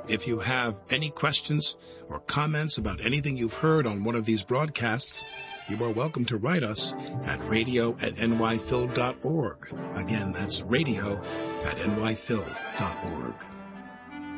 If you have any questions or comments about anything you've heard on one of these broadcasts, you are welcome to write us at radio@nyphil.org. Again, that's radio@nyphil.org.